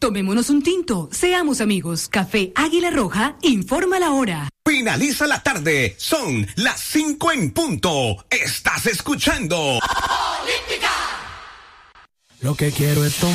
Tomémonos un tinto, seamos amigos. Café Águila Roja, informa la hora. Finaliza la tarde, son las 5 en punto. Estás escuchando Olímpica. Lo que quiero es